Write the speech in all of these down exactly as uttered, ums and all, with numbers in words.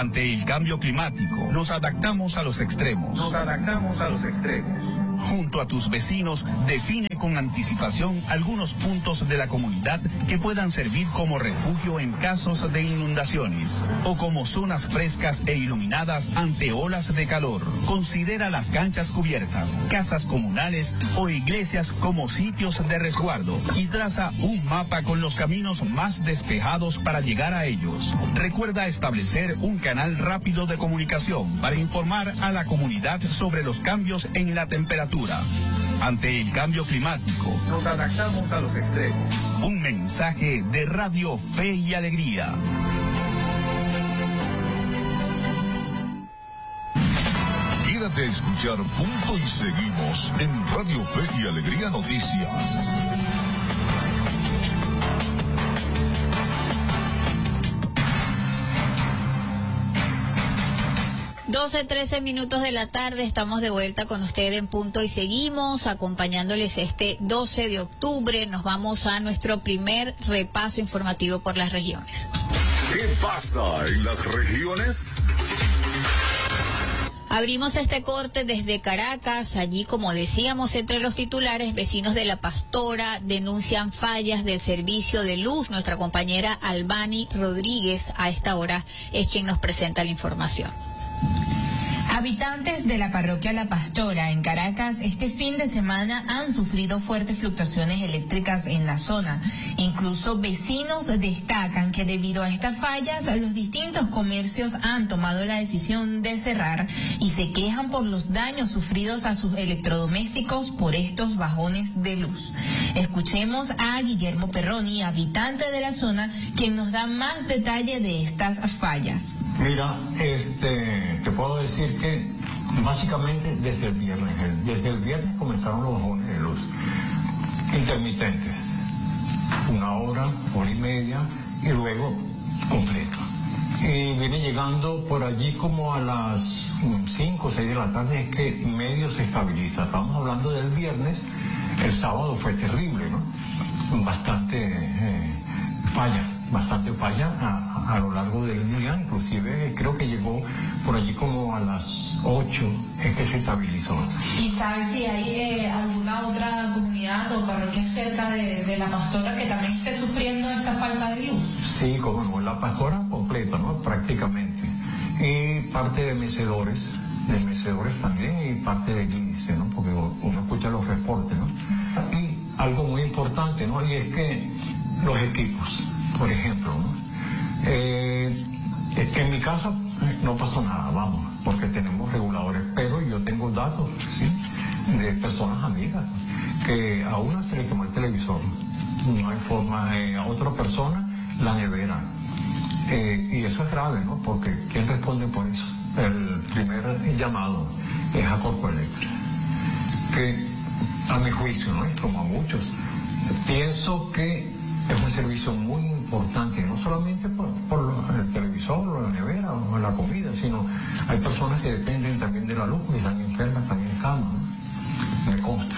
Ante el cambio climático, nos adaptamos a los extremos. Nos adaptamos a los extremos. Junto a tus vecinos, define con anticipación algunos puntos de la comunidad que puedan servir como refugio en casos de inundaciones o como zonas frescas e iluminadas ante olas de calor. Considera las canchas cubiertas, casas comunales o iglesias como sitios de resguardo y traza un mapa con los caminos más despejados para llegar a ellos. Recuerda establecer un canal rápido de comunicación para informar a la comunidad sobre los cambios en la temperatura. Ante el cambio climático, nos adaptamos a los extremos. Un mensaje de Radio Fe y Alegría. Quédate a escuchar Punto y Seguimos en Radio Fe y Alegría Noticias. doce, trece minutos de la tarde, estamos de vuelta con usted en Punto y Seguimos, acompañándoles este doce de octubre. Nos vamos a nuestro primer repaso informativo por las regiones. ¿Qué pasa en las regiones? Abrimos este corte desde Caracas. Allí, como decíamos, entre los titulares, vecinos de La Pastora denuncian fallas del servicio de luz. Nuestra compañera Albany Rodríguez a esta hora es quien nos presenta la información. Habitantes de la parroquia La Pastora en Caracas este fin de semana han sufrido fuertes fluctuaciones eléctricas en la zona. Incluso vecinos destacan que debido a estas fallas los distintos comercios han tomado la decisión de cerrar y se quejan por los daños sufridos a sus electrodomésticos por estos bajones de luz. Escuchemos a Guillermo Perroni, habitante de la zona, quien nos da más detalle de estas fallas. Mira, este, te puedo decir que básicamente desde el viernes, desde el viernes comenzaron los bajones de luz intermitentes, una hora, hora y media y luego completo. Y viene llegando por allí como a las cinco o seis de la tarde, es que medio se estabiliza. Estamos hablando del viernes, el sábado fue terrible, ¿no? Bastante eh, falla. bastante falla a, a lo largo del día, inclusive creo que llegó por allí como a las ocho, es que se estabilizó. ¿Y sabes si hay eh, alguna otra comunidad o parroquia cerca de, de La Pastora que también esté sufriendo esta falta de luz? Sí, como no, La Pastora completa, ¿no? Prácticamente. Y parte de Mecedores, de Mecedores también, y parte de Guídice, ¿no? Porque uno escucha los reportes, ¿no? Y algo muy importante, ¿no? Y es que los equipos, por ejemplo, ¿no? Eh, en mi casa no pasó nada, vamos, porque tenemos reguladores, pero yo tengo datos, ¿sí?, de personas amigas que a una se le quemó el televisor, no hay forma, eh, a otra persona la nevera, eh, y eso es grave, ¿no? Porque ¿quién responde por eso? El primer llamado es a Corpo Eléctrico, que a mi juicio, ¿no?, es como a muchos, pienso que es un servicio muy importante, no solamente por, por el televisor o la nevera o la comida, sino hay personas que dependen también de la luz y están enfermas, están en cama, ¿no? Me consta.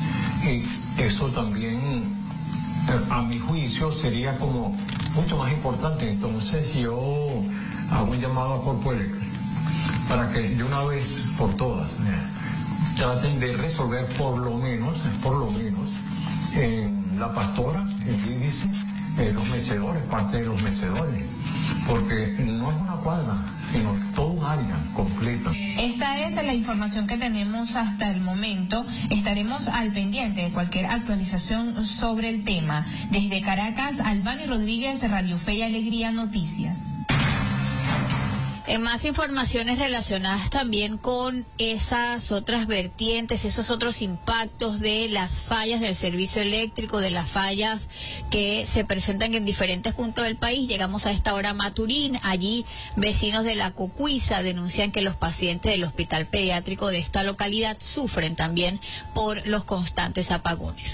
Y eso también, a mi juicio, sería como mucho más importante. Entonces yo hago un llamado a Corpo Eléctrico para que de una vez por todas eh, traten de resolver por lo menos, por lo menos, en La Pastora, en Guídice, eh, los mecedores, parte de los mecedores, porque no es una cuadra, sino todo un área completa. Esta es la información que tenemos hasta el momento. Estaremos al pendiente de cualquier actualización sobre el tema. Desde Caracas, Albany Rodríguez, Radio Fe y Alegría Noticias. En más informaciones relacionadas también con esas otras vertientes, esos otros impactos de las fallas del servicio eléctrico, de las fallas que se presentan en diferentes puntos del país, llegamos a esta hora a Maturín. Allí vecinos de La Cocuiza denuncian que los pacientes del hospital pediátrico de esta localidad sufren también por los constantes apagones.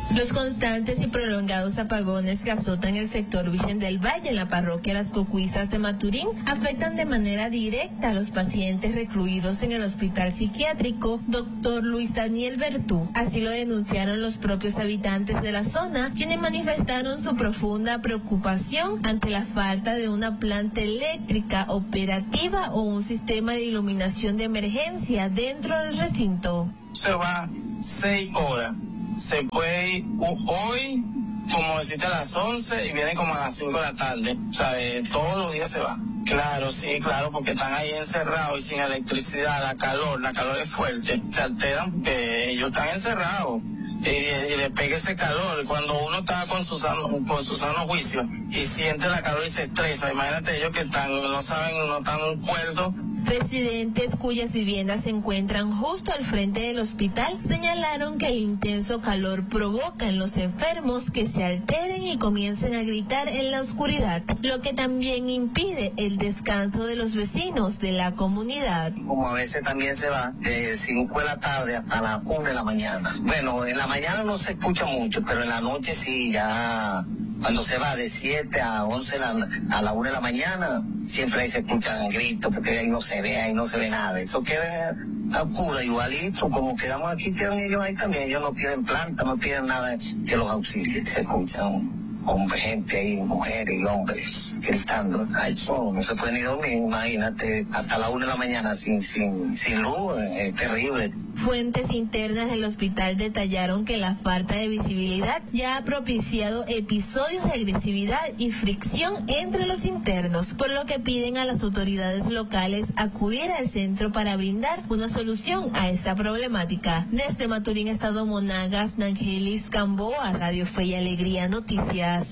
Los constantes y prolongados apagones que azotan el sector Virgen del Valle en la parroquia Las Cocuizas de Maturín afectan de manera directa a los pacientes recluidos en el hospital psiquiátrico doctor Luis Daniel Bertú. Así lo denunciaron los propios habitantes de la zona, quienes manifestaron su profunda preocupación ante la falta de una planta eléctrica operativa o un sistema de iluminación de emergencia dentro del recinto. Se va seis horas. Se puede ir hoy, como deciste, a las once y viene como a las cinco de la tarde. O sea, eh, todos los días se va. Claro, sí, claro, porque están ahí encerrados y sin electricidad, la calor, la calor es fuerte. Se alteran porque ellos están encerrados. Y, y, y le pega ese calor. Cuando uno está con su sano, con su sano juicio y siente la calor y se estresa, imagínate ellos que están, no saben, no están cuerdos. Residentes cuyas viviendas se encuentran justo al frente del hospital señalaron que el intenso calor provoca en los enfermos que se alteren y comiencen a gritar en la oscuridad, lo que también impide el descanso de los vecinos de la comunidad. Como a veces también se va de cinco de la tarde hasta las una de la mañana. Bueno, en la mañana no se escucha mucho, pero en la noche sí, ya cuando se va de siete a once la, a la una de la mañana, siempre ahí se escuchan gritos, porque ahí no se ve, ahí no se ve nada. Eso queda oscuro, igualito, como quedamos aquí, quedan ellos ahí también. Ellos no tienen planta, no tienen nada que los auxilie. Se escuchan hombres, gente ahí, mujeres y hombres gritando al sol. No se puede ni dormir, imagínate, hasta la una de la mañana sin, sin, sin luz, es terrible. Fuentes internas del hospital detallaron que la falta de visibilidad ya ha propiciado episodios de agresividad y fricción entre los internos, por lo que piden a las autoridades locales acudir al centro para brindar una solución a esta problemática. Desde Maturín, Estado Monagas, Nangelis Gamboa, Radio Fe y Alegría Noticias.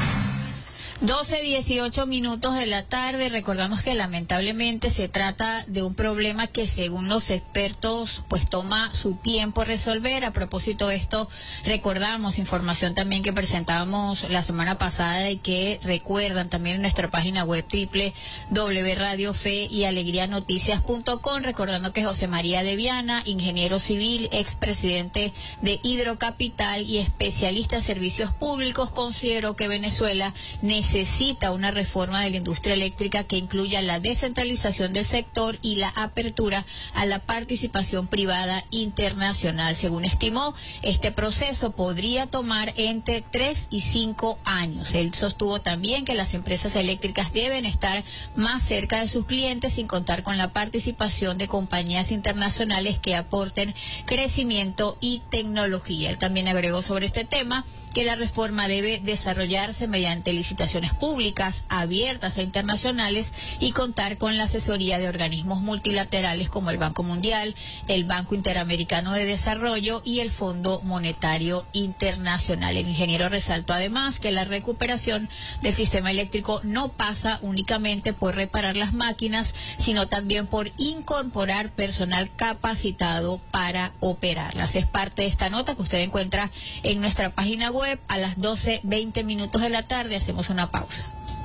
doce dieciocho minutos de la tarde. Recordamos que lamentablemente se trata de un problema que según los expertos pues toma su tiempo resolver. A propósito de esto, recordamos información también que presentábamos la semana pasada y que recuerdan también en nuestra página web doble u doble u doble u punto radio fe y alegría noticias punto com, recordando que José María de Viana, ingeniero civil, expresidente de Hidrocapital y especialista en servicios públicos, consideró que Venezuela necesita necesita una reforma de la industria eléctrica que incluya la descentralización del sector y la apertura a la participación privada internacional. Según estimó, este proceso podría tomar entre tres y cinco años. Él sostuvo también que las empresas eléctricas deben estar más cerca de sus clientes sin contar con la participación de compañías internacionales que aporten crecimiento y tecnología. Él también agregó sobre este tema que la reforma debe desarrollarse mediante licitaciones públicas abiertas e internacionales y contar con la asesoría de organismos multilaterales como el Banco Mundial, el Banco Interamericano de Desarrollo y el Fondo Monetario Internacional. El ingeniero resaltó además que la recuperación del sistema eléctrico no pasa únicamente por reparar las máquinas, sino también por incorporar personal capacitado para operarlas. Es parte de esta nota que usted encuentra en nuestra página web. A las doce veinte minutos de la tarde hacemos una pausa.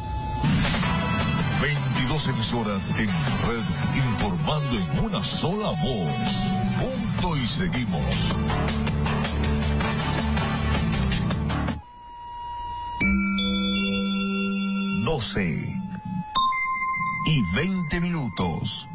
veintidós emisoras en red, informando en una sola voz. Punto y seguimos. doce y veinte minutos.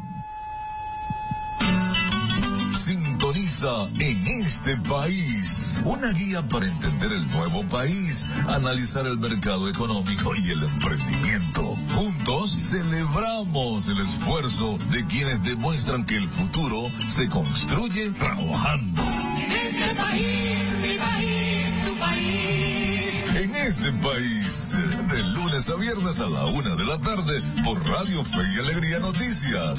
Sintoniza En Este País, una guía para entender el nuevo país, analizar el mercado económico y el emprendimiento. Juntos celebramos el esfuerzo de quienes demuestran que el futuro se construye trabajando. En este país, mi país, tu país. En Este País, de lunes a viernes a la una de la tarde por Radio Fe y Alegría Noticias.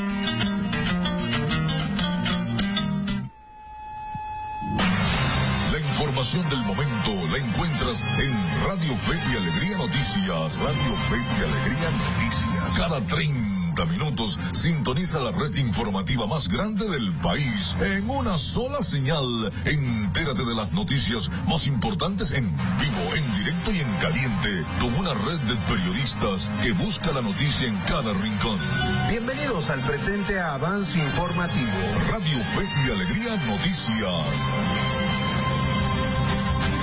Información del momento la encuentras en Radio Fe y Alegría Noticias. Radio Fe y Alegría Noticias. Cada treinta minutos sintoniza la red informativa más grande del país en una sola señal. Entérate de las noticias más importantes en vivo, en directo y en caliente, con una red de periodistas que busca la noticia en cada rincón. Bienvenidos al presente avance informativo. Radio Fe y Alegría Noticias.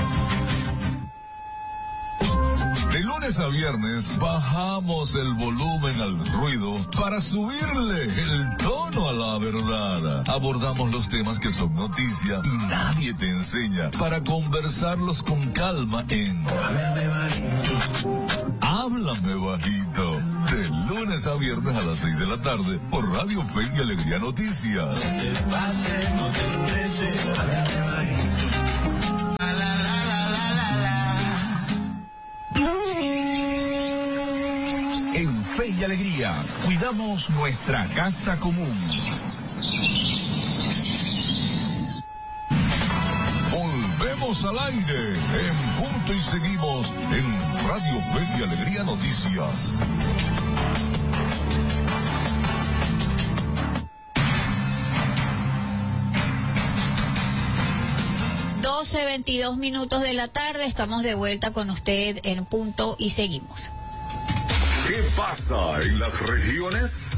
lunes a viernes bajamos el volumen al ruido para subirle el tono a la verdad. Abordamos los temas que son noticia y nadie te enseña para conversarlos con calma en Háblame Bajito. Háblame Bajito. De lunes a viernes a las seis de la tarde por Radio Fe y Alegría Noticias. No te pases, no te estreses, háblame bajito. La, la, la, la, la, la. En Fe y Alegría, cuidamos nuestra casa común. Volvemos al aire en punto y seguimos en Radio Fe y Alegría Noticias. doce veintidós minutos de la tarde, estamos de vuelta con usted en Punto y Seguimos. ¿Qué pasa en las regiones?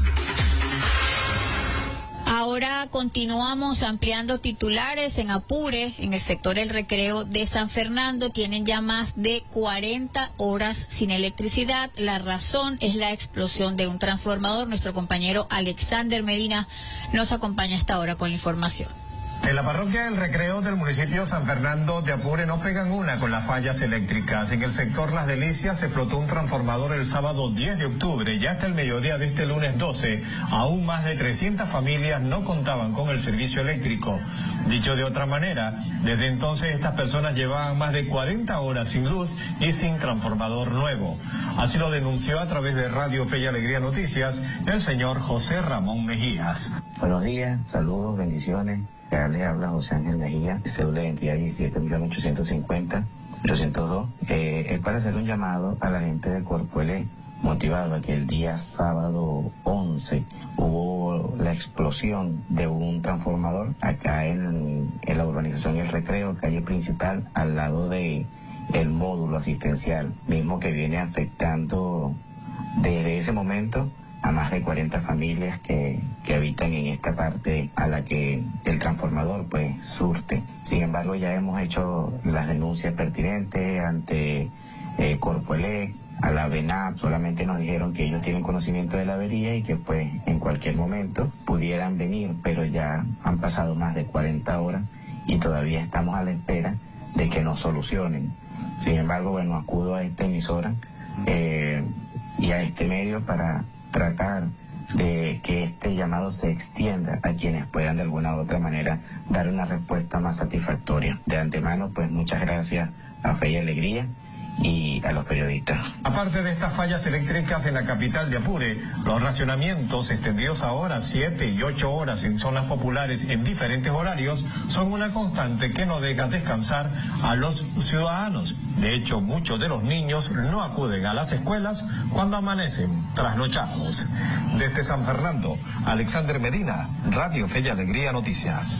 Ahora continuamos ampliando titulares en Apure, en el sector El Recreo de San Fernando. Tienen ya más de cuarenta horas sin electricidad. La razón es la explosión de un transformador. Nuestro compañero Alexander Medina nos acompaña a esta hora con la información. En la parroquia del Recreo del municipio San Fernando de Apure no pegan una con las fallas eléctricas. En el sector Las Delicias se explotó un transformador el sábado diez de octubre y hasta el mediodía de este lunes doce, aún más de trescientas familias no contaban con el servicio eléctrico. Dicho de otra manera, desde entonces estas personas llevaban más de cuarenta horas sin luz y sin transformador nuevo. Así lo denunció a través de Radio Fe y Alegría Noticias el señor José Ramón Mejías. Buenos días, saludos, bendiciones. Les habla José Ángel Mejía, cédula de identidad diecisiete mil ochocientos cincuenta mil ochocientos dos. Eh, es para hacer un llamado a la gente del Cuerpo L, motivado a que el día sábado once hubo la explosión de un transformador acá en, en la urbanización El Recreo, calle principal, al lado de el módulo asistencial, mismo que viene afectando desde ese momento a más de cuarenta familias que, que habitan en esta parte a la que el transformador pues surte. Sin embargo, ya hemos hecho las denuncias pertinentes ante eh, Corpoelec, a la VENAP. Solamente nos dijeron que ellos tienen conocimiento de la avería y que pues en cualquier momento pudieran venir, pero ya han pasado más de cuarenta horas y todavía estamos a la espera de que nos solucionen. Sin embargo, bueno, acudo a esta emisora eh, y a este medio para tratar de que este llamado se extienda a quienes puedan de alguna u otra manera dar una respuesta más satisfactoria. De antemano, pues muchas gracias a Fe y Alegría y a los periodistas. Aparte de estas fallas eléctricas en la capital de Apure, los racionamientos extendidos ahora siete y ocho horas en zonas populares en diferentes horarios son una constante que no deja descansar a los ciudadanos. De hecho, muchos de los niños no acuden a las escuelas cuando amanecen trasnochados. Desde San Fernando, Alexander Medina, Radio Fe y Alegría Noticias.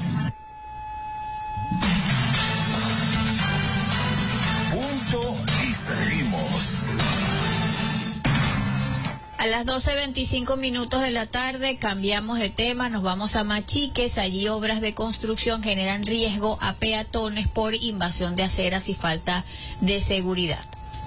Seguimos. A las doce veinticinco minutos de la tarde cambiamos de tema, nos vamos a Machiques. Allí obras de construcción generan riesgo a peatones por invasión de aceras y falta de seguridad.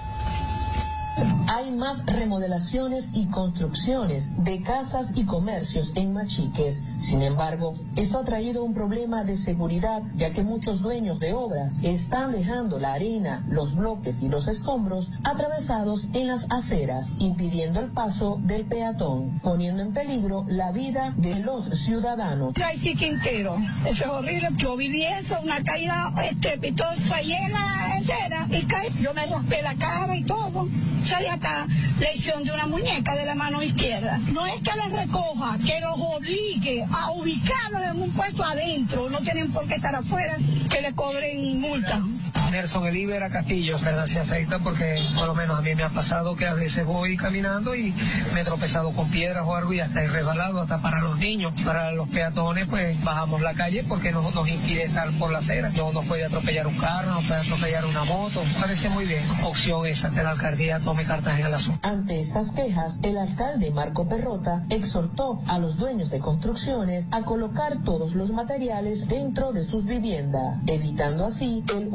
Hay más remodelaciones y construcciones de casas y comercios en Machiques. Sin embargo, esto ha traído un problema de seguridad, ya que muchos dueños de obras están dejando la arena, los bloques y los escombros atravesados en las aceras, impidiendo el paso del peatón, poniendo en peligro la vida de los ciudadanos. Ay, sí, Quintero, eso es horrible. Yo viví eso, una caída estrepitosa, llena de cera, y caí. Yo me rompí la cara y todo. Salí hasta lesión de una muñeca de la mano izquierda. No es que los recoja, que los obligue a ubicarlos en un puesto adentro. No tienen por qué estar afuera, que le cobren multa. Nelson Elibera Castillo, ¿verdad? Se afecta porque por lo menos a mí me ha pasado que a veces voy caminando y me he tropezado con piedras o algo y hasta he resbalado, hasta para los niños. Para los peatones pues bajamos la calle porque nos, nos impide estar por la acera. No nos puede atropellar un carro, no puede atropellar una moto. Parece muy bien. Opción esa, que la alcaldía tome cartas en el asunto. Ante estas quejas, el alcalde Marco Perrota exhortó a los dueños de construcciones a colocar todos los materiales dentro de sus viviendas, evitando así el uso inadecuado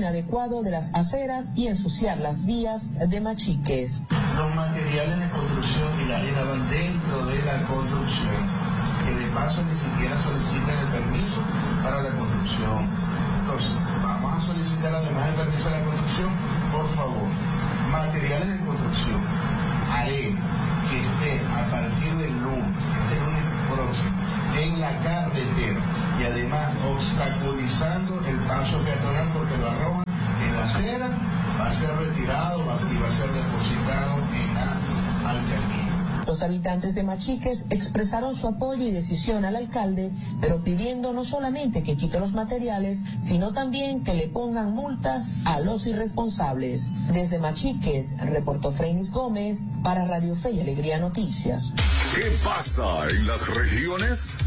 inadecuado de las aceras y ensuciar las vías de Machiques. Los materiales de construcción y la arena van dentro de la construcción, que de paso ni siquiera solicitan el permiso para la construcción. Entonces, vamos a solicitar además el permiso de la construcción, por favor, materiales de construcción, arena, que esté a partir del lunes, que esté el lunes próximo, en la carretera y además obstaculizando el paso peatonal porque lo arrojan en la acera, va a ser retirado va a ser, y va a ser depositado en la alcaldía. Los habitantes de Machiques expresaron su apoyo y decisión al alcalde, pero pidiendo no solamente que quite los materiales, sino también que le pongan multas a los irresponsables. Desde Machiques, reportó Freinis Gómez para Radio Fe y Alegría Noticias. ¿Qué pasa en las regiones?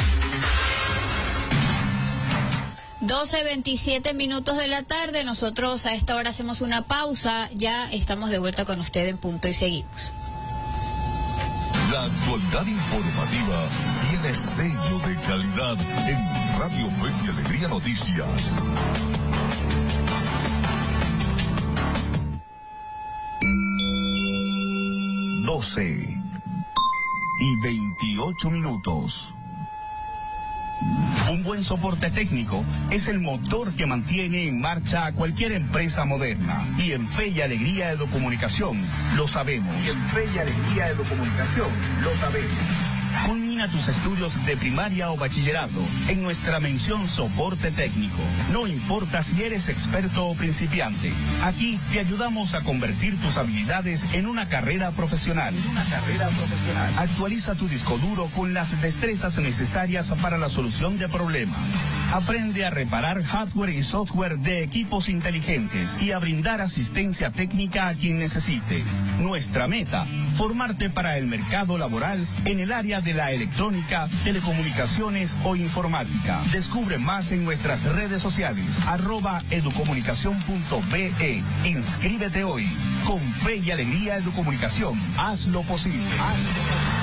doce veintisiete minutos de la tarde, nosotros a esta hora hacemos una pausa, ya estamos de vuelta con usted en Punto y Seguimos. La actualidad informativa tiene sello de calidad en Radio Fe y Alegría Noticias. doce y veintiocho minutos. Un buen soporte técnico es el motor que mantiene en marcha a cualquier empresa moderna. Y en Fe y Alegría Educomunicación lo sabemos. Y en Fe y Alegría Educomunicación lo sabemos. Culmina tus estudios de primaria o bachillerato en nuestra mención soporte técnico. No importa si eres experto o principiante, aquí te ayudamos a convertir tus habilidades en una carrera profesional. Una carrera profesional. Actualiza tu disco duro con las destrezas necesarias para la solución de problemas. Aprende a reparar hardware y software de equipos inteligentes y a brindar asistencia técnica a quien necesite. Nuestra meta, formarte para el mercado laboral en el área de la electrónica, telecomunicaciones o informática. Descubre más en nuestras redes sociales, arroba educomunicación punto be. Inscríbete hoy. Con Fe y Alegría Educomunicación, haz lo posible. Haz lo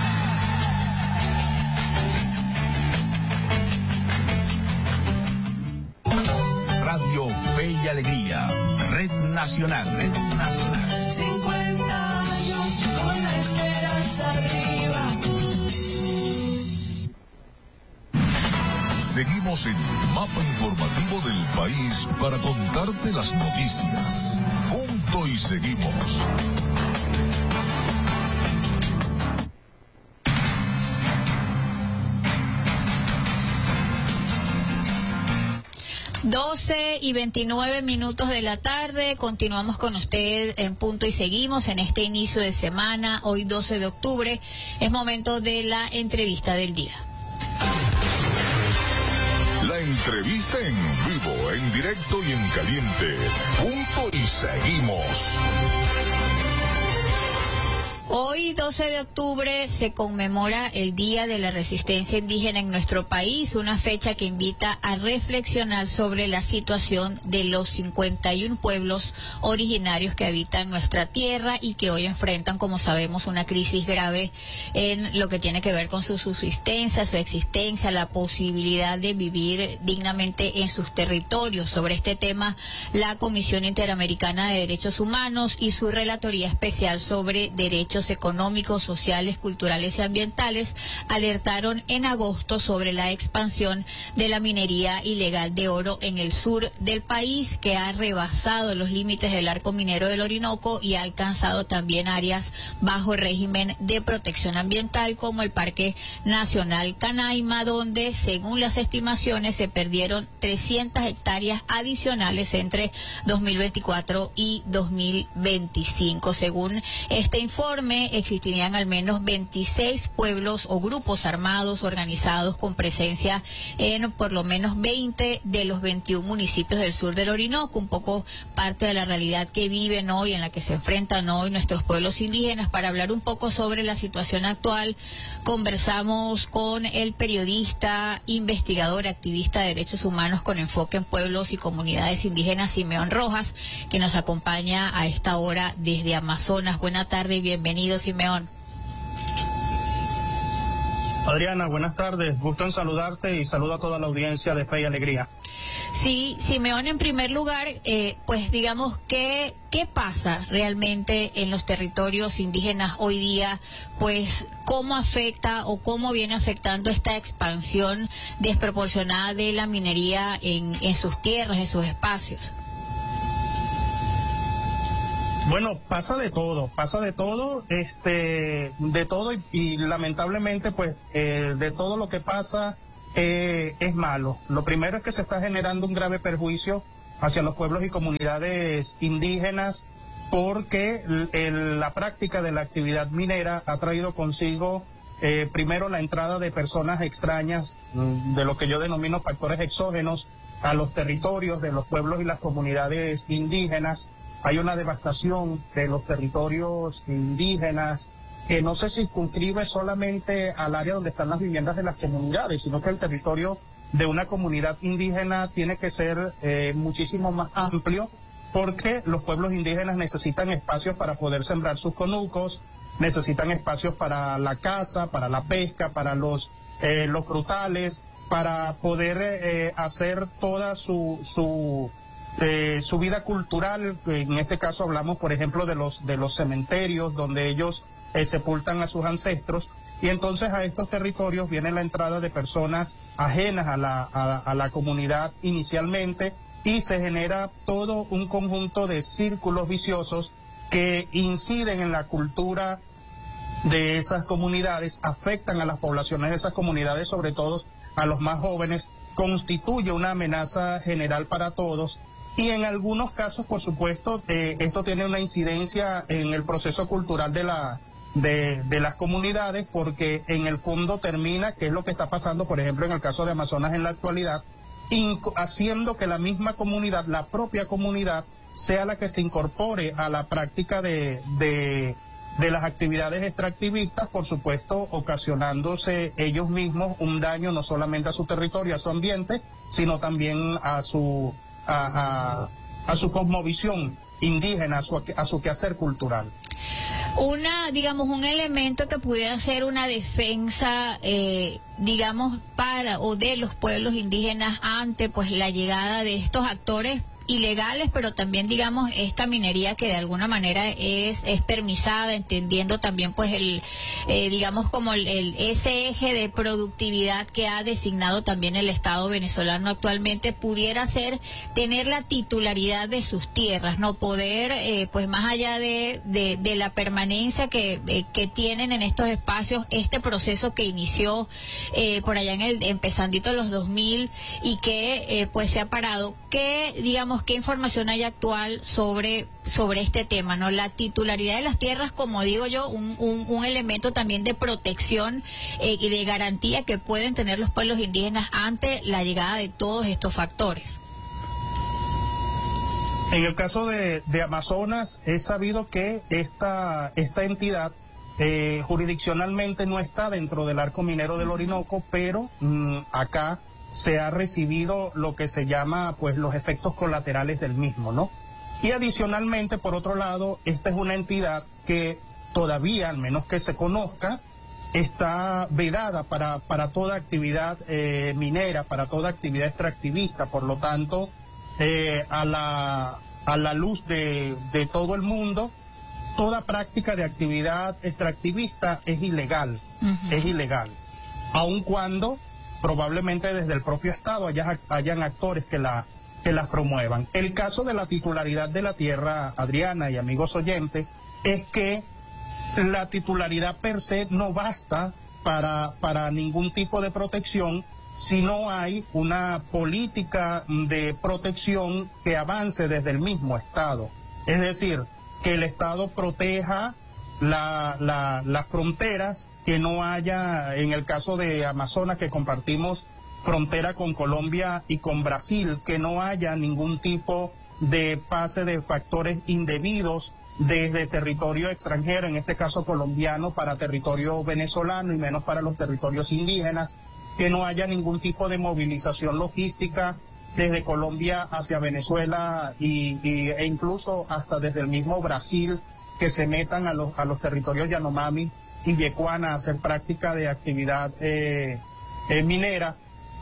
posible. Radio Fe y Alegría, Red Nacional, Red Nacional. cincuenta años con la esperanza arriba. Seguimos en el mapa informativo del país para contarte las noticias. Punto y seguimos. doce y veintinueve minutos de la tarde, continuamos con usted en Punto y Seguimos en este inicio de semana, hoy doce de octubre, es momento de la entrevista del día. La entrevista en vivo, en directo y en caliente. Punto y Seguimos. Hoy, doce de octubre, se conmemora el Día de la Resistencia Indígena en nuestro país, una fecha que invita a reflexionar sobre la situación de los cincuenta y uno pueblos originarios que habitan nuestra tierra y que hoy enfrentan, como sabemos, una crisis grave en lo que tiene que ver con su subsistencia, su existencia, la posibilidad de vivir dignamente en sus territorios. Sobre este tema, la Comisión Interamericana de Derechos Humanos y su Relatoría Especial sobre Derechos Económicos, Sociales, Culturales y Ambientales alertaron en agosto sobre la expansión de la minería ilegal de oro en el sur del país, que ha rebasado los límites del arco minero del Orinoco y ha alcanzado también áreas bajo régimen de protección ambiental como el Parque Nacional Canaima, donde según las estimaciones se perdieron trescientas hectáreas adicionales entre dos mil veinticuatro y dos mil veinticinco. Según este informe, existirían al menos veintiséis pueblos o grupos armados organizados con presencia en por lo menos veinte de los veintiún municipios del sur del Orinoco, un poco parte de la realidad que viven hoy, en la que se enfrentan hoy nuestros pueblos indígenas. Para hablar un poco sobre la situación actual, conversamos con el periodista, investigador, activista de derechos humanos con enfoque en pueblos y comunidades indígenas, Simeón Rojas, que nos acompaña a esta hora desde Amazonas. Buena tarde y bienvenido, Simeón. Adriana, buenas tardes. Gusto en saludarte y saludo a toda la audiencia de Fe y Alegría. Sí, Simeón, en primer lugar, eh, pues digamos, ¿qué, ¿qué pasa realmente en los territorios indígenas hoy día? Pues, ¿cómo afecta o cómo viene afectando esta expansión desproporcionada de la minería en, en sus tierras, en sus espacios? Bueno, pasa de todo, pasa de todo, este, de todo y, y lamentablemente, pues, eh, de todo lo que pasa eh, es malo. Lo primero es que se está generando un grave perjuicio hacia los pueblos y comunidades indígenas porque el, la práctica de la actividad minera ha traído consigo eh, primero la entrada de personas extrañas, de lo que yo denomino factores exógenos, a los territorios de los pueblos y las comunidades indígenas. Hay una devastación de los territorios indígenas que no se circunscribe solamente al área donde están las viviendas de las comunidades, sino que el territorio de una comunidad indígena tiene que ser eh, muchísimo más amplio, porque los pueblos indígenas necesitan espacios para poder sembrar sus conucos, necesitan espacios para la caza, para la pesca, para los, eh, los frutales, para poder eh, hacer toda su... su Eh, su vida cultural. En este caso hablamos, por ejemplo, de los de los cementerios donde ellos eh, sepultan a sus ancestros, y entonces a estos territorios viene la entrada de personas ajenas a la, a, a la comunidad inicialmente, y se genera todo un conjunto de círculos viciosos que inciden en la cultura de esas comunidades, afectan a las poblaciones de esas comunidades, sobre todo a los más jóvenes, constituye una amenaza general para todos. Y en algunos casos, por supuesto, eh, esto tiene una incidencia en el proceso cultural de, la, de, de las comunidades, porque en el fondo termina, que es lo que está pasando, por ejemplo, en el caso de Amazonas en la actualidad, haciendo que la misma comunidad, la propia comunidad, sea la que se incorpore a la práctica de, de, de las actividades extractivistas, por supuesto, ocasionándose ellos mismos un daño no solamente a su territorio, a su ambiente, sino también a su... A, a, a su cosmovisión indígena, a su, a su quehacer cultural. Una, digamos, un elemento que pudiera ser una defensa, eh, digamos, para o de los pueblos indígenas ante, pues, la llegada de estos actores ilegales, pero también, digamos, esta minería que de alguna manera es es permisada, entendiendo también, pues, el eh, digamos, como el, el ese eje de productividad que ha designado también el Estado venezolano actualmente, pudiera ser tener la titularidad de sus tierras, no poder, eh, pues, más allá de, de, de la permanencia que, eh, que tienen en estos espacios, este proceso que inició eh, por allá en el empezandito los dos mil y que eh, pues se ha parado. ¿Qué, digamos, qué información hay actual sobre sobre este tema, no? La titularidad de las tierras, como digo yo, un, un, un elemento también de protección eh, y de garantía que pueden tener los pueblos indígenas ante la llegada de todos estos factores. En el caso de, de Amazonas, es sabido que esta, esta entidad eh, jurisdiccionalmente no está dentro del arco minero del Orinoco, pero mmm, acá se ha recibido lo que se llama, pues, los efectos colaterales del mismo, ¿no? Y adicionalmente, por otro lado, esta es una entidad que todavía, al menos que se conozca, está vedada para, para toda actividad eh, minera, para toda actividad extractivista. Por lo tanto, eh, a, la, a la luz de, de todo el mundo, toda práctica de actividad extractivista es ilegal, uh-huh. es ilegal, aun cuando probablemente desde el propio Estado haya, hayan actores que, la, que las promuevan. El caso de la titularidad de la tierra, Adriana y amigos oyentes, es que la titularidad per se no basta para, para ningún tipo de protección si no hay una política de protección que avance desde el mismo Estado. Es decir, que el Estado proteja La, la, las fronteras, que no haya, en el caso de Amazonas, que compartimos frontera con Colombia y con Brasil, que no haya ningún tipo de pase de factores indebidos desde territorio extranjero, en este caso colombiano, para territorio venezolano y menos para los territorios indígenas, que no haya ningún tipo de movilización logística desde Colombia hacia Venezuela y, y, e incluso hasta desde el mismo Brasil, que se metan a los, a los territorios Yanomami y Yecuana a hacer práctica de actividad eh, eh, minera.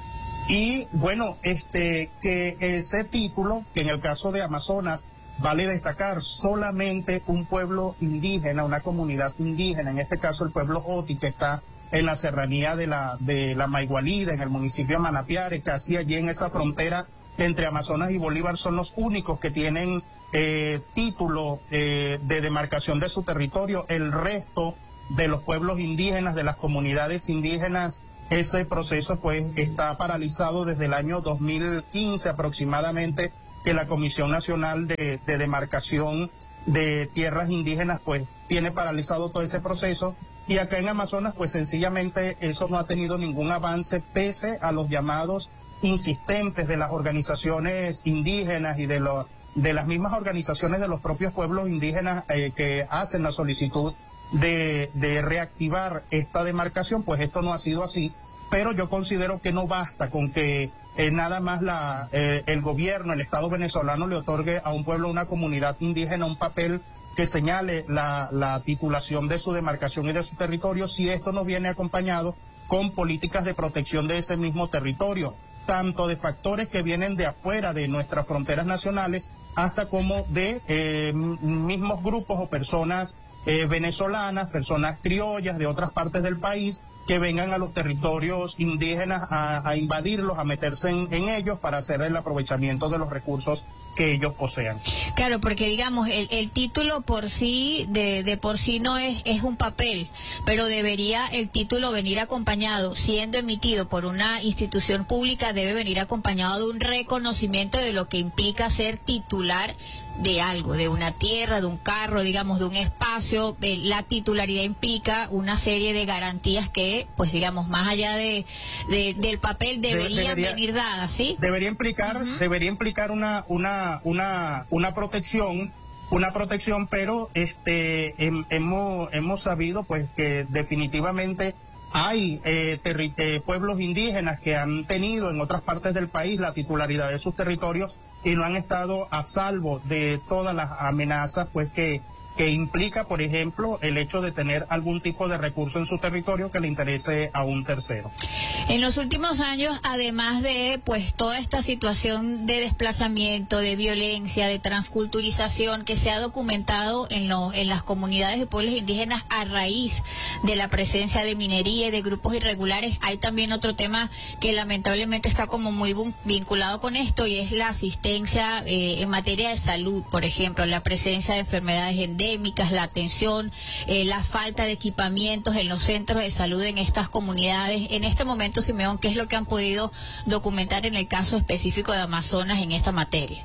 Y bueno, este que ese título, que en el caso de Amazonas, vale destacar solamente un pueblo indígena, una comunidad indígena, en este caso el pueblo Oti, que está en la serranía de la, de la Maigualida, en el municipio de Manapiare, casi allí en esa frontera entre Amazonas y Bolívar, son los únicos que tienen eh, título eh, de demarcación de su territorio. El resto de los pueblos indígenas, de las comunidades indígenas, ese proceso pues está paralizado desde el año dos mil quince aproximadamente, que la Comisión Nacional de, de Demarcación de Tierras Indígenas pues tiene paralizado todo ese proceso. Y acá en Amazonas pues sencillamente eso no ha tenido ningún avance, pese a los llamados insistentes de las organizaciones indígenas y de, lo, de las mismas organizaciones de los propios pueblos indígenas eh, que hacen la solicitud de, de reactivar esta demarcación. Pues esto no ha sido así, pero yo considero que no basta con que eh, nada más la, eh, el gobierno, el Estado venezolano le otorgue a un pueblo, a una comunidad indígena, un papel que señale la, la titulación de su demarcación y de su territorio, si esto no viene acompañado con políticas de protección de ese mismo territorio, tanto de factores que vienen de afuera de nuestras fronteras nacionales, hasta como de eh, mismos grupos o personas eh, venezolanas, personas criollas de otras partes del país, que vengan a los territorios indígenas a, a invadirlos, a meterse en, en ellos para hacer el aprovechamiento de los recursos que ellos posean. Claro, porque digamos, el, el título por sí, de, de por sí no es, es un papel, pero debería el título venir acompañado, siendo emitido por una institución pública, debe venir acompañado de un reconocimiento de lo que implica ser titular de algo, de una tierra, de un carro, digamos, de un espacio. Eh, la titularidad implica una serie de garantías que, pues digamos, más allá de, de del papel deberían debería, venir dadas, ¿sí? Debería implicar, uh-huh. debería implicar una, una, una, una protección, una protección, pero este hem, hemos, hemos sabido pues que definitivamente hay eh, terri- eh, pueblos indígenas que han tenido en otras partes del país la titularidad de sus territorios y no han estado a salvo de todas las amenazas pues que, que implica, por ejemplo, el hecho de tener algún tipo de recurso en su territorio que le interese a un tercero. En los últimos años, además de pues toda esta situación de desplazamiento, de violencia, de transculturización que se ha documentado en, lo, en las comunidades de pueblos indígenas a raíz de la presencia de minería y de grupos irregulares, hay también otro tema que lamentablemente está como muy vinculado con esto, y es la asistencia eh, en materia de salud, por ejemplo, la presencia de enfermedades endémicas, la atención, eh, la falta de equipamientos en los centros de salud en estas comunidades. En este momento, Simeón, ¿qué es lo que han podido documentar en el caso específico de Amazonas en esta materia?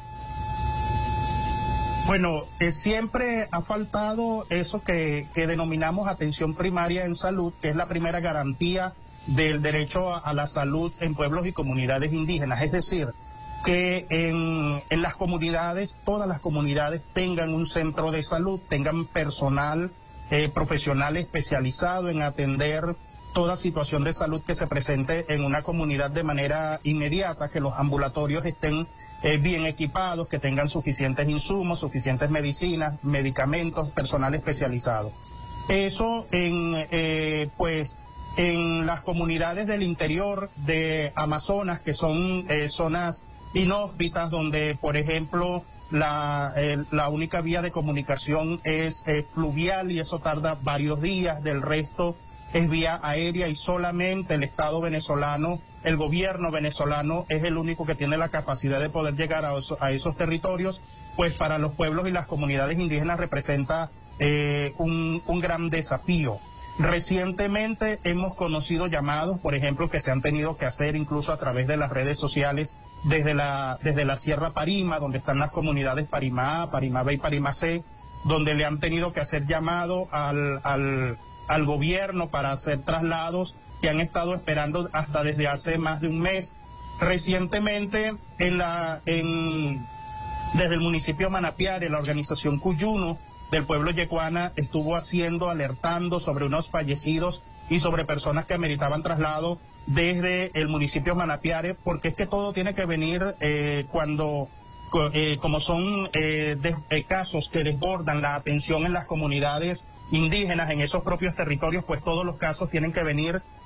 Bueno, eh, siempre ha faltado eso que, que denominamos atención primaria en salud, que es la primera garantía del derecho a, a la salud en pueblos y comunidades indígenas. Es decir, que en, en las comunidades, todas las comunidades tengan un centro de salud, tengan personal eh, profesional especializado en atender toda situación de salud que se presente en una comunidad de manera inmediata, que los ambulatorios estén eh, bien equipados, que tengan suficientes insumos, suficientes medicinas, medicamentos, personal especializado. Eso en, eh, pues, en las comunidades del interior de Amazonas, que son eh, zonas inhóspitas, donde, por ejemplo, la, eh, la única vía de comunicación es eh, fluvial y eso tarda varios días, del resto es vía aérea y solamente el Estado venezolano, el gobierno venezolano es el único que tiene la capacidad de poder llegar a, eso, a esos territorios, pues para los pueblos y las comunidades indígenas representa eh, un, un gran desafío. Recientemente hemos conocido llamados, por ejemplo, que se han tenido que hacer incluso a través de las redes sociales desde la, desde la Sierra Parima, donde están las comunidades Parima A, Parima B y Parima C, donde le han tenido que hacer llamado al, al, al gobierno para hacer traslados que han estado esperando hasta desde hace más de un mes. Recientemente, en la, en, desde el municipio de Manapiare, la organización Cuyuno del pueblo yecuana estuvo haciendo, alertando sobre unos fallecidos y sobre personas que ameritaban traslado desde el municipio de Manapiare, porque es que todo tiene que venir eh, cuando, eh, como son eh, de, eh, casos que desbordan la atención en las comunidades indígenas, en esos propios territorios, pues todos los casos tienen que venir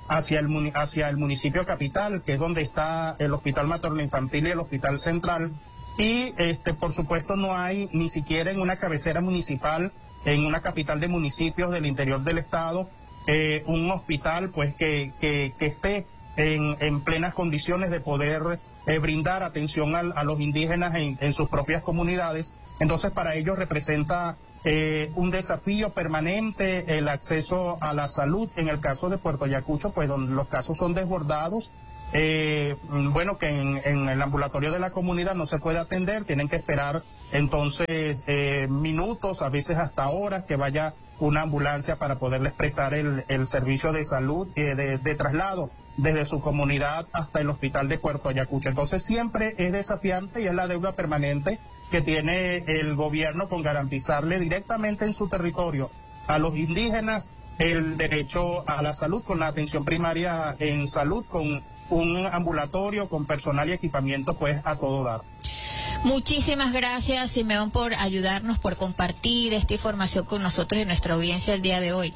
hacia el, hacia el municipio capital, que es donde está el Hospital Materno Infantil y el Hospital Central. Y este, por supuesto no hay ni siquiera en una cabecera municipal, en una capital de municipios del interior del estado, eh, un hospital pues que, que, que esté en, en plenas condiciones de poder eh, brindar atención a, a los indígenas en, en sus propias comunidades. Entonces para ellos representa eh, un desafío permanente el acceso a la salud. En el caso de Puerto Ayacucho, pues donde los casos son desbordados, eh, bueno, que en, en el ambulatorio de la comunidad no se puede atender, tienen que esperar entonces eh, minutos, a veces hasta horas, que vaya una ambulancia para poderles prestar el, el servicio de salud, eh, de, de traslado desde su comunidad hasta el hospital de Puerto Ayacucho. Entonces siempre es desafiante y es la deuda permanente que tiene el gobierno con garantizarle directamente en su territorio a los indígenas el derecho a la salud, con la atención primaria en salud, con un ambulatorio, con personal y equipamiento pues a todo dar. Muchísimas gracias, Simeón, por ayudarnos, por compartir esta información con nosotros y nuestra audiencia el día de hoy.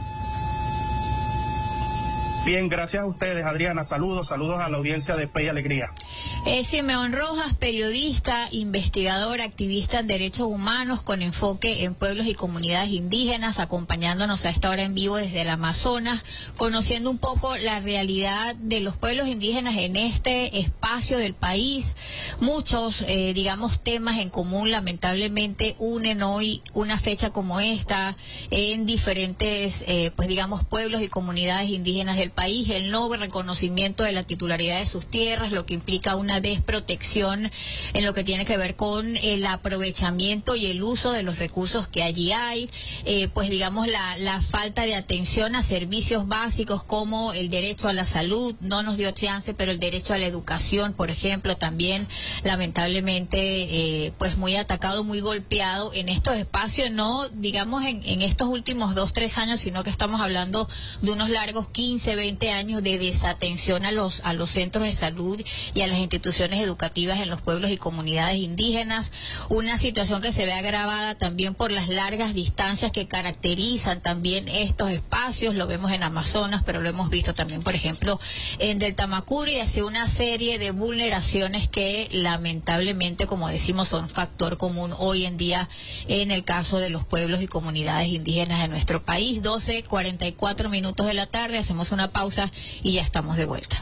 Bien, gracias a ustedes, Adriana. Saludos, saludos a la audiencia de Fe y Alegría. Es Simeón Rojas, periodista, investigador, activista en derechos humanos con enfoque en pueblos y comunidades indígenas, acompañándonos a esta hora en vivo desde el Amazonas, conociendo un poco la realidad de los pueblos indígenas en este espacio del país. Muchos, eh, digamos, temas en común lamentablemente unen hoy una fecha como esta en diferentes, eh, pues digamos, pueblos y comunidades indígenas del país, el no reconocimiento de la titularidad de sus tierras, lo que implica una desprotección en lo que tiene que ver con el aprovechamiento y el uso de los recursos que allí hay, eh, pues digamos la, la falta de atención a servicios básicos como el derecho a la salud, no nos dio chance, pero el derecho a la educación, por ejemplo, también lamentablemente eh, pues muy atacado, muy golpeado en estos espacios, no digamos en, en estos últimos dos, tres años, sino que estamos hablando de unos largos quince, veinte años de desatención a los a los centros de salud y a las instituciones educativas en los pueblos y comunidades indígenas, una situación que se ve agravada también por las largas distancias que caracterizan también estos espacios, lo vemos en Amazonas, pero lo hemos visto también, por ejemplo, en Delta Macuri, y así una serie de vulneraciones que lamentablemente, como decimos, son factor común hoy en día en el caso de los pueblos y comunidades indígenas de nuestro país. doce cuarenta y cuatro minutos de la tarde, hacemos una pausa y ya estamos de vuelta.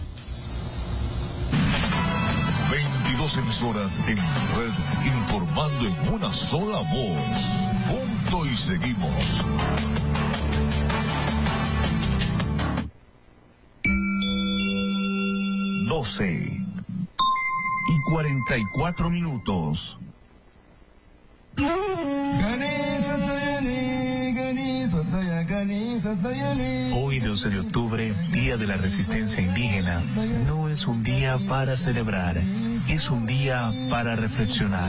veintidós emisoras en red, informando en una sola voz. Punto y seguimos. doce y cuarenta y cuatro minutos. Hoy, doce de octubre, Día de la Resistencia Indígena, no es un día para celebrar, es un día para reflexionar.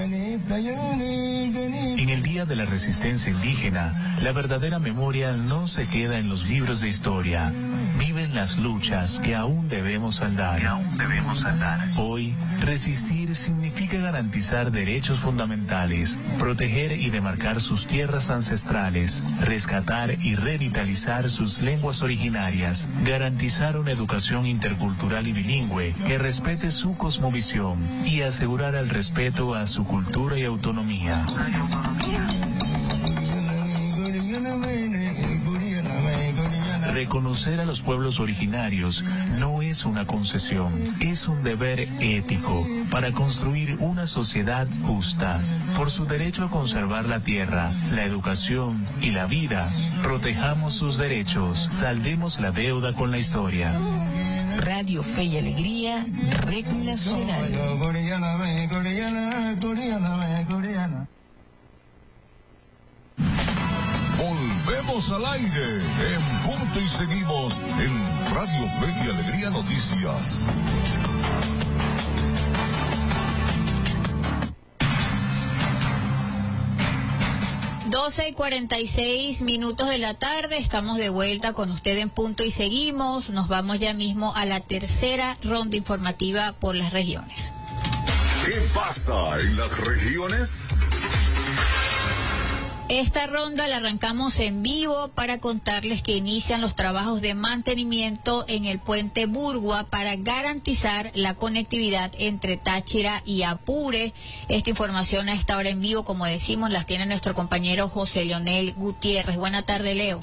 En el Día de la Resistencia Indígena, la verdadera memoria no se queda en los libros de historia, viven las luchas que aún debemos saldar. Que aún debemos saldar. Hoy, resistir significa garantizar derechos fundamentales, proteger y demarcar sus tierras ancestrales, rescatar y revitalizar sus lenguas originarias, garantizar una educación intercultural y bilingüe que respete su cosmovisión y asegurar el respeto a su cultura y autonomía. Reconocer a los pueblos originarios no es una concesión, es un deber ético para construir una sociedad justa. Por su derecho a conservar la tierra, la educación y la vida, protejamos sus derechos, saldemos la deuda con la historia. Radio Fe y Alegría, Red Nacional. Volvemos al aire en punto y seguimos en Radio Fe y Alegría Noticias. doce y cuarenta y seis minutos de la tarde, estamos de vuelta con usted en Punto y Seguimos. Nos vamos ya mismo a la tercera ronda informativa por las regiones. ¿Qué pasa en las regiones? Esta ronda la arrancamos en vivo para contarles que inician los trabajos de mantenimiento en el puente Burgua para garantizar la conectividad entre Táchira y Apure. Esta información a esta hora en vivo, como decimos, las tiene nuestro compañero José Leonel Gutiérrez. Buenas tardes, Leo.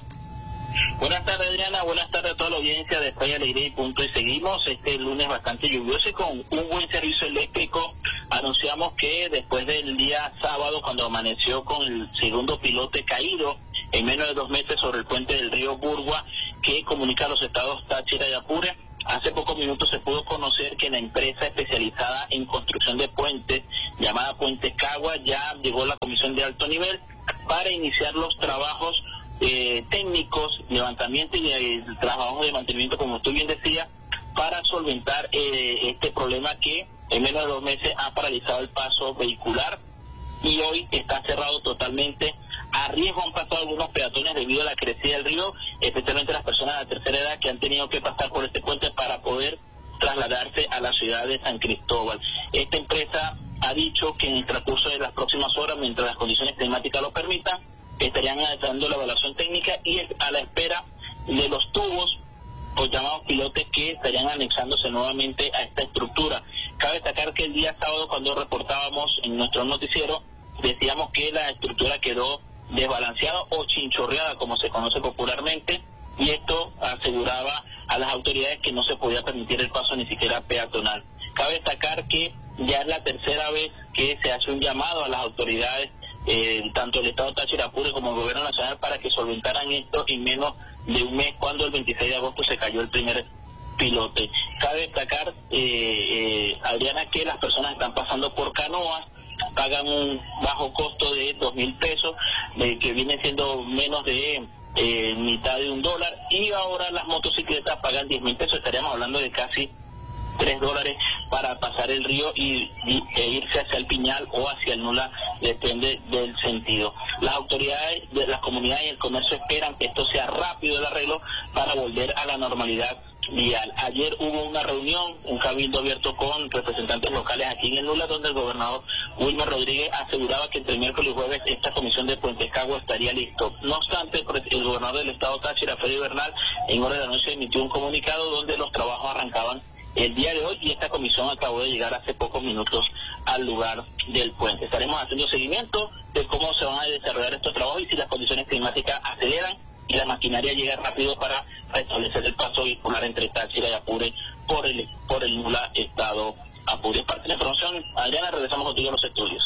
Buenas tardes, Adriana. Buenas tardes a toda la audiencia de Fe y Alegría y Punto. Y seguimos este lunes bastante lluvioso y con un buen servicio eléctrico. Anunciamos que después del día sábado, cuando amaneció con el segundo pilote caído en menos de dos meses sobre el puente del río Burgua, que comunica a los estados Táchira y Apure, hace pocos minutos se pudo conocer que la empresa especializada en construcción de puentes, llamada Puentes Cagua, ya llegó a la comisión de alto nivel para iniciar los trabajos Eh, técnicos, levantamiento y eh, trabajos de mantenimiento, como tú bien decías, para solventar eh, este problema que en menos de dos meses ha paralizado el paso vehicular y hoy está cerrado totalmente. A riesgo han pasado algunos peatones debido a la crecida del río, especialmente las personas de la tercera edad que han tenido que pasar por este puente para poder trasladarse a la ciudad de San Cristóbal. Esta empresa ha dicho que en el transcurso de las próximas horas, mientras las condiciones climáticas lo permitan, estarían dando la evaluación técnica y a la espera de los tubos, los llamados pilotes, que estarían anexándose nuevamente a esta estructura. Cabe destacar que el día sábado, cuando reportábamos en nuestro noticiero, decíamos que la estructura quedó desbalanceada o chinchorreada, como se conoce popularmente, y esto aseguraba a las autoridades que no se podía permitir el paso ni siquiera peatonal. Cabe destacar que ya es la tercera vez que se hace un llamado a las autoridades, Eh, tanto el Estado Táchira Apure como el Gobierno Nacional, para que solventaran esto en menos de un mes, cuando el veintiséis de agosto se cayó el primer pilote. Cabe destacar, eh, eh, Adriana, que las personas están pasando por canoas, pagan un bajo costo de dos mil pesos, eh, que viene siendo menos de eh, mitad de un dólar, y ahora las motocicletas pagan diez mil pesos, estaríamos hablando de casi tres dólares para pasar el río y, y e irse hacia el Piñal o hacia el Nula, depende del sentido. Las autoridades de las comunidades y el comercio esperan que esto sea rápido el arreglo para volver a la normalidad vial. Ayer hubo una reunión, un cabildo abierto con representantes locales aquí en el Nula, donde el gobernador Wilmer Rodríguez aseguraba que entre el miércoles y jueves esta comisión de Puentes Cagua estaría listo. No obstante, el gobernador del estado Táchira, Freddy Bernal, en hora de la noche emitió un comunicado donde los trabajos arrancaban el día de hoy y esta comisión acabó de llegar hace pocos minutos al lugar del puente. Estaremos haciendo seguimiento de cómo se van a desarrollar estos trabajos y si las condiciones climáticas aceleran y la maquinaria llega rápido para restablecer el paso vehicular entre Táchira y Apure por el por el Nula estado Apure. Parte de la información, Adriana, regresamos contigo a los estudios.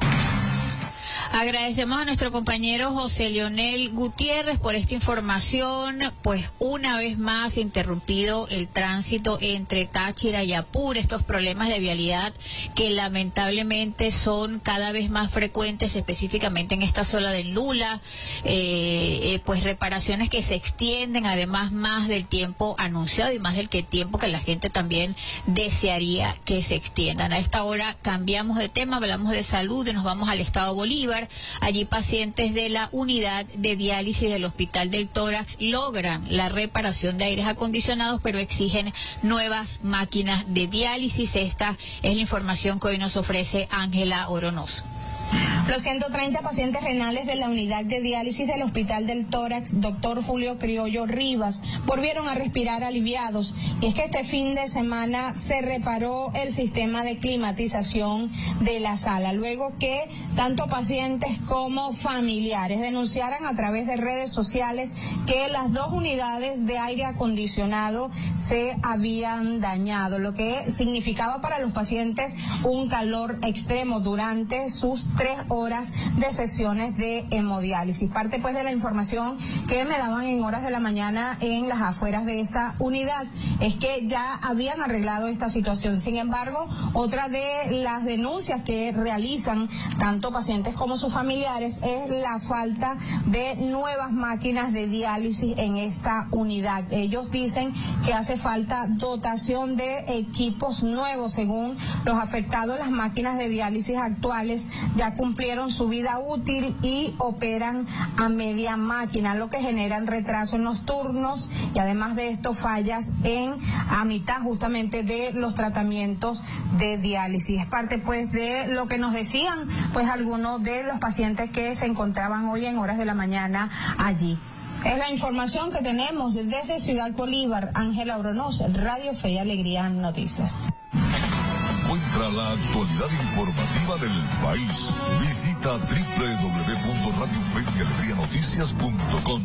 Agradecemos a nuestro compañero José Leonel Gutiérrez por esta información. Pues una vez más interrumpido el tránsito entre Táchira y Apure, estos problemas de vialidad que lamentablemente son cada vez más frecuentes, específicamente en esta zona del Nula, eh, eh, pues reparaciones que se extienden además más del tiempo anunciado y más del que tiempo que la gente también desearía que se extiendan. A esta hora cambiamos de tema, hablamos de salud y nos vamos al estado Bolívar. Allí pacientes de la unidad de diálisis del Hospital del Tórax logran la reparación de aires acondicionados, pero exigen nuevas máquinas de diálisis. Esta es la información que hoy nos ofrece Ángela Oronoso. Los ciento treinta pacientes renales de la unidad de diálisis del Hospital del Tórax, doctor Julio Criollo Rivas, volvieron a respirar aliviados. Y es que este fin de semana se reparó el sistema de climatización de la sala, luego que tanto pacientes como familiares denunciaran a través de redes sociales que las dos unidades de aire acondicionado se habían dañado, lo que significaba para los pacientes un calor extremo durante sus tres horas de sesiones de hemodiálisis. Parte pues de la información que me daban en horas de la mañana en las afueras de esta unidad es que ya habían arreglado esta situación. Sin embargo, otra de las denuncias que realizan tanto pacientes como sus familiares es la falta de nuevas máquinas de diálisis en esta unidad. Ellos dicen que hace falta dotación de equipos nuevos. Según los afectados, las máquinas de diálisis actuales ya cumplieron cumplieron su vida útil y operan a media máquina, lo que generan retraso en los turnos y además de esto fallas en a mitad justamente de los tratamientos de diálisis. Es parte pues de lo que nos decían pues algunos de los pacientes que se encontraban hoy en horas de la mañana allí. Es la información que tenemos desde Ciudad Bolívar. Ángela Oronoz, Radio Fe y Alegría Noticias. Encuentra la actualidad informativa del país. Visita doble u doble u doble u punto radio fe y alegría noticias punto com.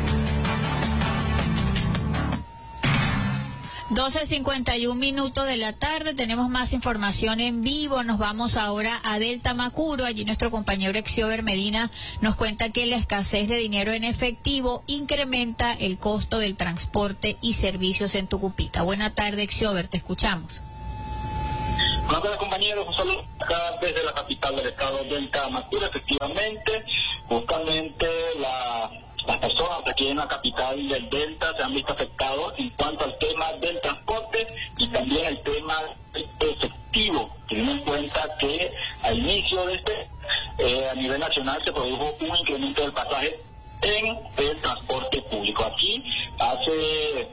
doce cincuenta y un minutos de la tarde, tenemos más información en vivo. Nos vamos ahora a Delta Macuro. Allí nuestro compañero Exiober Medina nos cuenta que la escasez de dinero en efectivo incrementa el costo del transporte y servicios en Tucupita. Buena tarde, Exiober, te escuchamos. Buenas tardes, compañeros, un saludo acá desde la capital del estado, Delta Macuro. Efectivamente, justamente la... las personas aquí en la capital del Delta se han visto afectados en cuanto al tema del transporte y también el tema efectivo, teniendo en cuenta que al inicio de este, eh, a nivel nacional se produjo un incremento del pasaje en el transporte público. Aquí hace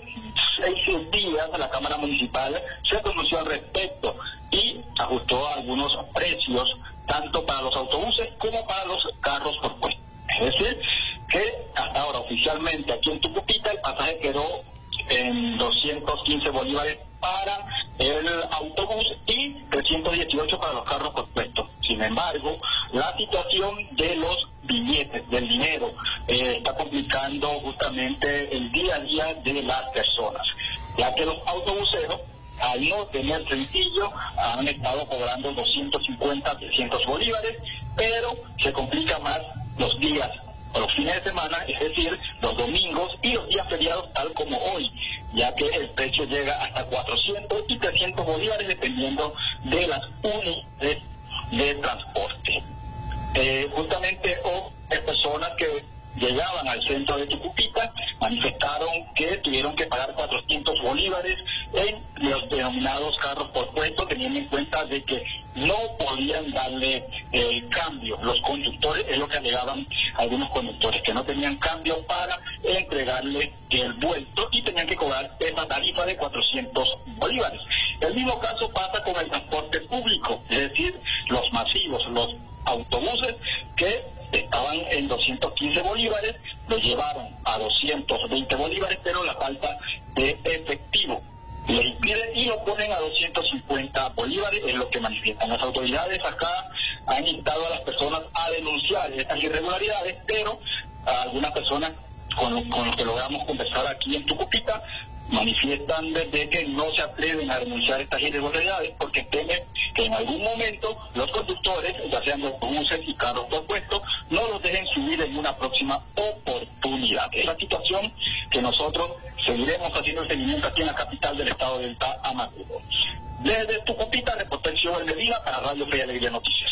seis días la Cámara Municipal se pronunció al respecto y ajustó algunos precios tanto para los autobuses como para los carros por puesto. Es decir, que hasta ahora oficialmente aquí en Tucupita el pasaje quedó en doscientos quince bolívares para el autobús y trescientos dieciocho para los carros por puesto. Sin embargo, la situación de los billetes, del dinero, eh, está complicando justamente el día a día de las personas, ya que los autobuseros, al no tener sencillo, han estado cobrando doscientos cincuenta, trescientos bolívares, pero se complica más los días o los fines de semana, es decir, los domingos y los días feriados, tal como hoy, ya que el precio llega hasta cuatrocientos y trescientos bolívares dependiendo de las unidades de transporte. Eh, justamente o oh, personas que llegaban al centro de Tucupita manifestaron que tuvieron que pagar cuatrocientos bolívares en los denominados carros por puesto, teniendo en cuenta de que no podían darle el eh, cambio. Los conductores, es lo que alegaban algunos conductores, que no tenían cambio para entregarle el vuelto y tenían que cobrar esa tarifa de cuatrocientos bolívares. El mismo caso pasa con el transporte público, es decir, los masivos, los autobuses que estaban en doscientos quince bolívares, lo llevaron a doscientos veinte bolívares, pero la falta de efectivo les impide y lo ponen a doscientos cincuenta bolívares, es lo que manifiestan las autoridades. Acá han instado a las personas a denunciar estas irregularidades, pero a algunas personas con lo, con los que logramos conversar aquí en Tucupita manifiestan desde que no se atreven a denunciar estas irregularidades porque temen que en algún momento los conductores, ya sean de autobuses y carros por puesto, no los dejen subir en una próxima oportunidad. Es la situación que nosotros seguiremos haciendo el seguimiento aquí en la capital del estado del Delta, Macuro. Desde Tucupita, reportó Exiober Medina para Radio Fe y Alegría Noticias.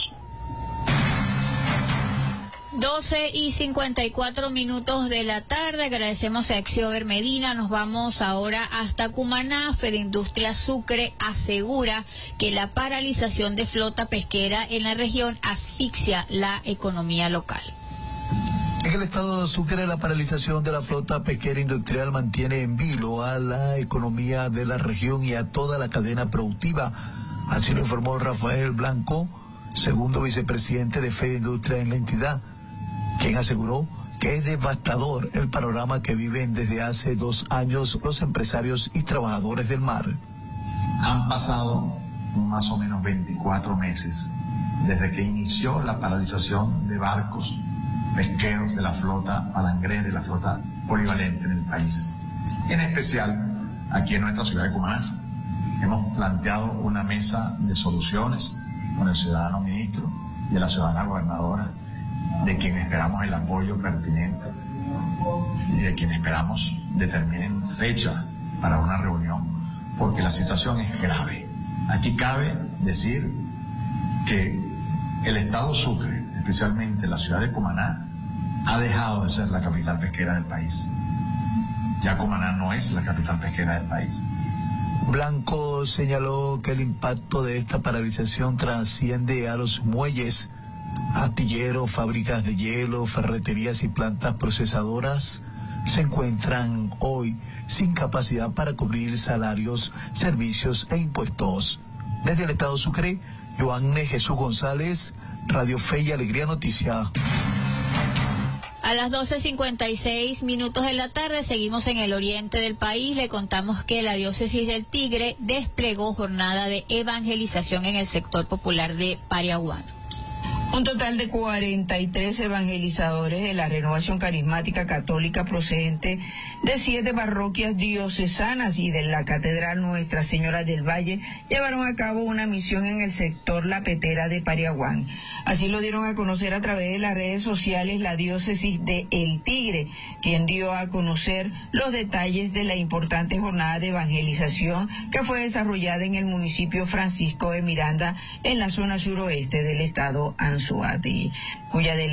doce y cincuenta y cuatro minutos de la tarde, agradecemos a Exiober Medina. Nos vamos ahora hasta Cumaná. Fedindustria Sucre asegura que la paralización de flota pesquera en la región asfixia la economía local. En el estado de Sucre, la paralización de la flota pesquera industrial mantiene en vilo a la economía de la región y a toda la cadena productiva. Así lo informó Rafael Blanco, segundo vicepresidente de Fedindustria en la entidad, quien aseguró que es devastador el panorama que viven desde hace dos años los empresarios y trabajadores del mar. Han pasado más o menos veinticuatro meses desde que inició la paralización de barcos pesqueros de la flota palangrera y la flota polivalente en el país. Y en especial aquí en nuestra ciudad de Cumaná hemos planteado una mesa de soluciones con el ciudadano ministro y la ciudadana gobernadora, de quien esperamos el apoyo pertinente y de quien esperamos determinen fecha para una reunión, porque la situación es grave. Aquí cabe decir que el estado Sucre, especialmente la ciudad de Cumaná, ha dejado de ser la capital pesquera del país. Ya Cumaná no es la capital pesquera del país. Blanco señaló que el impacto de esta paralización trasciende a los muelles, Astilleros, fábricas de hielo, ferreterías y plantas procesadoras se encuentran hoy sin capacidad para cubrir salarios, servicios e impuestos. Desde el estado Sucre, Joanne Jesús González, Radio Fe y Alegría Noticias. A las doce cincuenta y seis minutos de la tarde seguimos en el oriente del país. Le contamos que la diócesis del Tigre desplegó jornada de evangelización en el sector popular de Pariaguán. Un total de cuarenta y tres evangelizadores de la Renovación Carismática Católica procedente de siete parroquias diocesanas y de la Catedral Nuestra Señora del Valle llevaron a cabo una misión en el sector La Petera de Pariaguán. Así lo dieron a conocer a través de las redes sociales la diócesis de El Tigre, quien dio a conocer los detalles de la importante jornada de evangelización que fue desarrollada en el municipio Francisco de Miranda, en la zona suroeste del estado Anzoátegui, cuya